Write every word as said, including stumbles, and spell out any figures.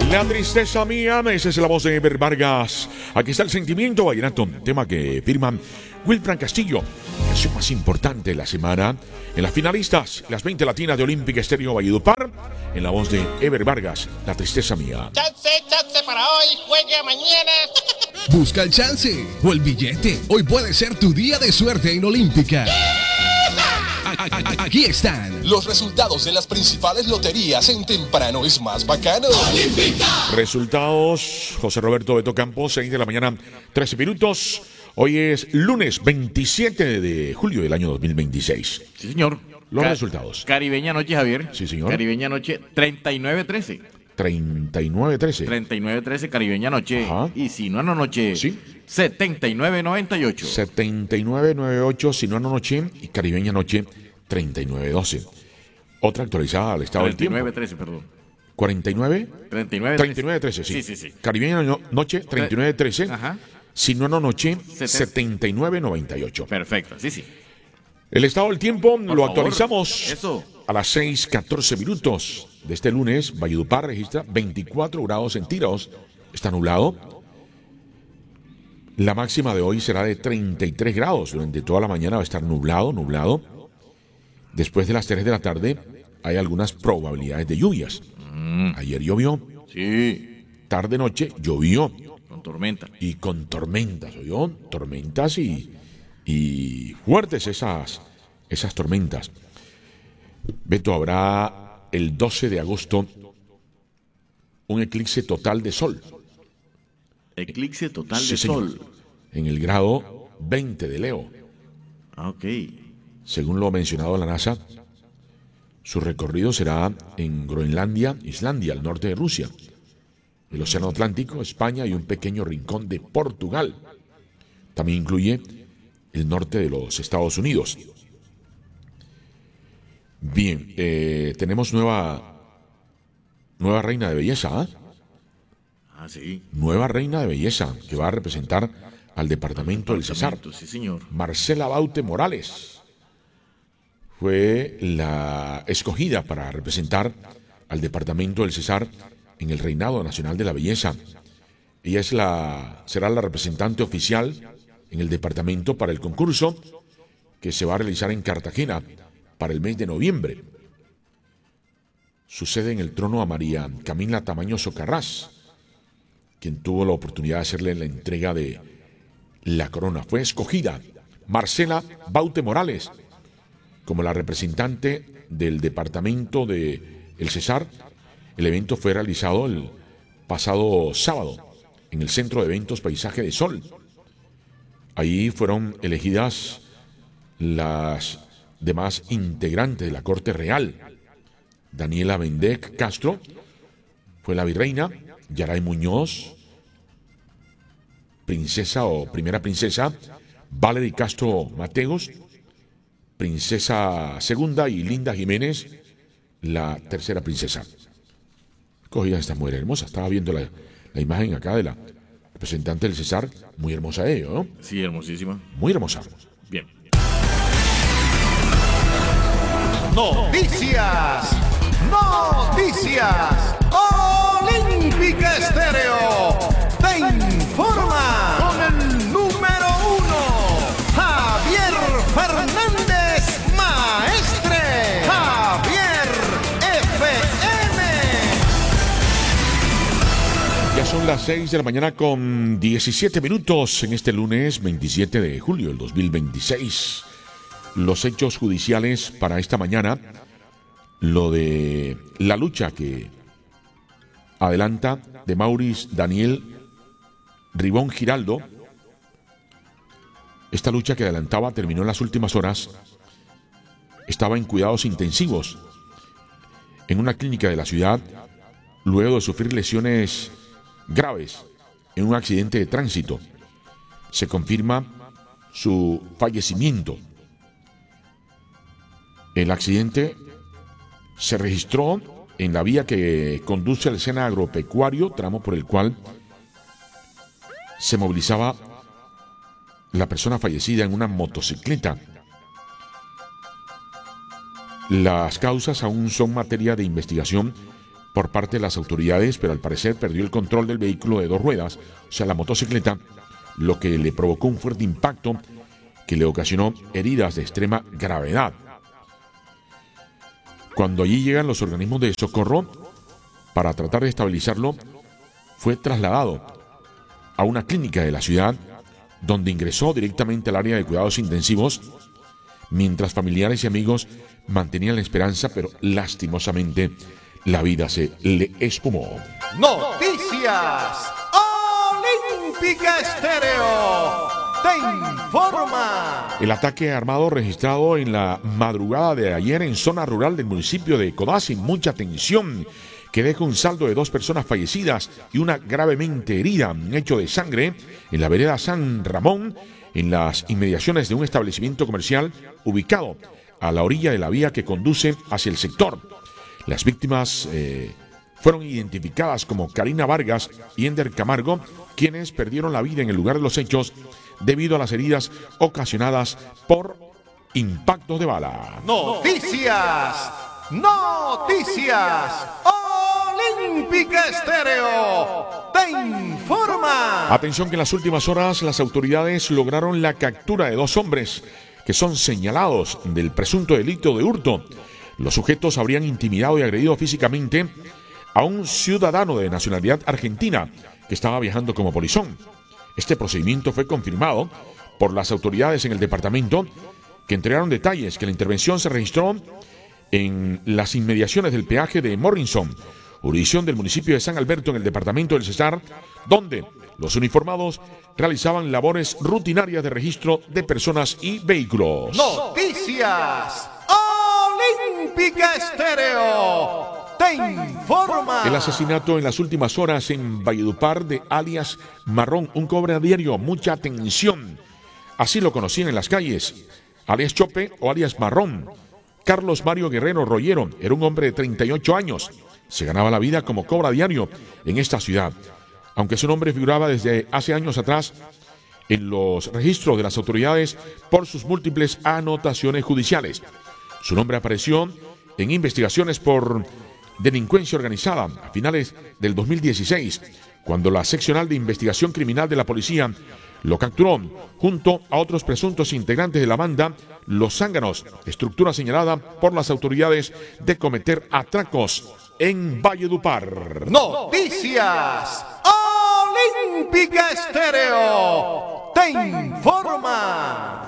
La tristeza mía, esa es la voz de Ever Vargas. Aquí está el sentimiento vallenato, tema que firman Wilfran Castillo. Canción más importante de la semana. En las finalistas, las veinte latinas de Olímpica Estéreo Valledupar, en la voz de Ever Vargas, La tristeza mía. Chance, chance para hoy, juegue mañana. Busca el chance o el billete. Hoy puede ser tu día de suerte en Olímpica. Aquí están los resultados de las principales loterías en Temprano es Más Bacano. ¡Olímpica! Resultados: José Roberto Beto Campos, seis de la mañana, trece minutos. Hoy es lunes veintisiete de julio del año dos mil veintiséis. Sí, señor. Los Ca- resultados. Caribeña Noche, Javier. Sí, señor. Caribeña Noche, treinta y nueve trece. treinta y nueve trece. treinta y nueve trece, Caribeña Noche. Ajá. Y si no, no noche. Sí. setenta y nueve noventa y ocho. setenta y nueve noventa y ocho, si no, no noche. Y Caribeña Noche, treinta y nueve doce. Otra actualizada al estado del treinta y tiempo. nueve trece, perdón. cuarenta y nueve. treinta y nueve treinta y nueve trece, sí. Sí, sí, sí. Caribeña no- Noche, treinta y nueve trece. Ajá. Si no, no noche, Seten- setenta y nueve noventa y ocho. Perfecto, sí, sí. El estado del tiempo lo favor. actualizamos Eso. a las seis catorce minutos de este lunes. Valledupar registra veinticuatro grados centígrados. Está nublado. La máxima de hoy será de treinta y tres grados. Durante toda la mañana va a estar nublado, nublado. Después de las tres de la tarde hay algunas probabilidades de lluvias. Ayer llovió, Sí. tarde noche llovió Con tormenta. y con tormentas, ¿oyó? Tormentas y, y fuertes esas, esas tormentas. Beto, habrá el doce de agosto un eclipse total de sol Eclipse total Sí, de señor. sol. en el grado veinte de Leo. Ah, ok. Según lo mencionado en la NASA, su recorrido será en Groenlandia, Islandia, al norte de Rusia, el Océano Atlántico, España y un pequeño rincón de Portugal. También incluye el norte de los Estados Unidos. Bien, eh, tenemos nueva, nueva reina de belleza, ¿ah? Ah, sí. Nueva reina de belleza que va a representar al departamento del Cesar. Sí, señor. Marcela Baute Morales fue la escogida para representar al departamento del Cesar en el Reinado Nacional de la Belleza. Ella es la, será la representante oficial en el departamento para el concurso que se va a realizar en Cartagena para el mes de noviembre. Sucede en el trono a María Camila Tamaño Socarrás, quien tuvo la oportunidad de hacerle la entrega de la corona. Fue escogida Marcela Baute Morales como la representante del departamento de El Cesar. El evento fue realizado el pasado sábado en el Centro de Eventos Paisaje de Sol. Ahí fueron elegidas las demás integrantes de la Corte Real. Daniela Bendec Castro fue la virreina, Yaray Muñoz, princesa o primera princesa, Valery Castro Mateos, princesa segunda, y Linda Jiménez, la tercera princesa. Cogida esta mujer hermosa. Estaba viendo la, la imagen acá de la representante del Cesar. Muy hermosa ella, ¿no? Sí, hermosísima. Muy hermosa. Bien. Noticias, noticias. Olímpica Estéreo te informa con el número uno, Javier Fernández Maestre. Javier F M. Ya son las seis de la mañana con diecisiete minutos en este lunes veintisiete de julio del dos mil veintiséis. Los hechos judiciales para esta mañana, lo de la lucha que adelanta de Maurice Daniel Ribón Giraldo. Esta lucha que adelantaba terminó en las últimas horas. Estaba en cuidados intensivos en una clínica de la ciudad luego de sufrir lesiones graves en un accidente de tránsito. Se confirma su fallecimiento. El accidente se registró en la vía que conduce al Sena Agropecuario, tramo por el cual se movilizaba la persona fallecida en una motocicleta. Las causas aún son materia de investigación por parte de las autoridades, pero al parecer perdió el control del vehículo de dos ruedas, o sea, la motocicleta, lo que le provocó un fuerte impacto que le ocasionó heridas de extrema gravedad. Cuando allí llegan los organismos de socorro para tratar de estabilizarlo, fue trasladado a una clínica de la ciudad, donde ingresó directamente al área de cuidados intensivos, mientras familiares y amigos mantenían la esperanza, pero lastimosamente la vida se le espumó. Noticias Olímpica Estéreo te informa. El ataque armado registrado en la madrugada de ayer en zona rural del municipio de Codazzi, mucha tensión, que deja un saldo de dos personas fallecidas y una gravemente herida, un hecho de sangre en la vereda San Ramón, en las inmediaciones de un establecimiento comercial ubicado a la orilla de la vía que conduce hacia el sector. Las víctimas eh, fueron identificadas como Karina Vargas y Ender Camargo, quienes perdieron la vida en el lugar de los hechos debido a las heridas ocasionadas por impactos de bala. Noticias, noticias, Olímpica Estéreo te informa. Atención que en las últimas horas las autoridades lograron la captura de dos hombres que son señalados del presunto delito de hurto. Los sujetos habrían intimidado y agredido físicamente a un ciudadano de nacionalidad argentina que estaba viajando como polizón. Este procedimiento fue confirmado por las autoridades en el departamento, que entregaron detalles que la intervención se registró en las inmediaciones del peaje de Morrison, jurisdicción del municipio de San Alberto en el departamento del Cesar, donde los uniformados realizaban labores rutinarias de registro de personas y vehículos. Noticias Olímpica Estéreo te informa. El asesinato en las últimas horas en Valledupar de alias Marrón, un cobra diario, mucha atención. Así lo conocían en las calles, alias Chope o alias Marrón. Carlos Mario Guerrero Rollero era un hombre de treinta y ocho años. Se ganaba la vida como cobra diario en esta ciudad, aunque su nombre figuraba desde hace años atrás en los registros de las autoridades por sus múltiples anotaciones judiciales. Su nombre apareció en investigaciones por delincuencia organizada a finales del dos mil dieciséis, cuando la seccional de investigación criminal de la policía lo capturó junto a otros presuntos integrantes de la banda Los Zánganos, estructura señalada por las autoridades de cometer atracos en Valledupar. Noticias Olímpica Estéreo te informa.